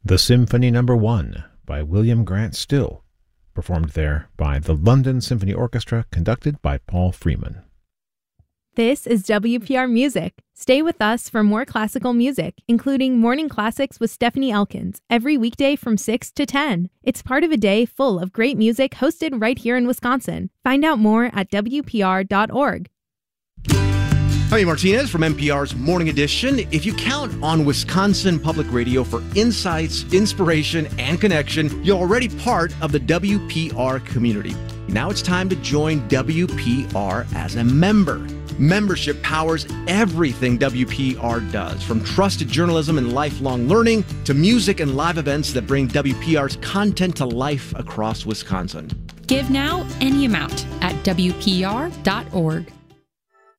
The Symphony No. 1 by William Grant Still, performed there by the London Symphony Orchestra, conducted by Paul Freeman. This is WPR Music. Stay with us for more classical music, including Morning Classics with Stephanie Elkins, every weekday from 6 to 10. It's part of a day full of great music hosted right here in Wisconsin. Find out more at WPR.org. Javi Martinez from NPR's Morning Edition. If you count on Wisconsin Public Radio for insights, inspiration, and connection, you're already part of the WPR community. Now it's time to join WPR as a member. Membership powers everything WPR does, from trusted journalism and lifelong learning to music and live events that bring WPR's content to life across Wisconsin. Give now any amount at WPR.org.